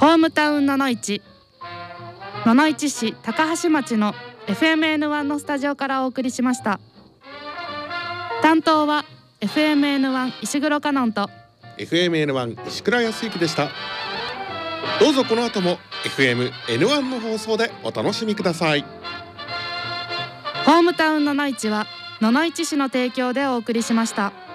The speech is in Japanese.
ホームタウンののいち市高橋町の FMN1 のスタジオからお送りしました。担当は FMN1 石黒香音と FMN1 石倉康之でした。どうぞこの後も FMN1 の放送でお楽しみください。 ホームタウンののいちは野々市市の提供でお送りしました。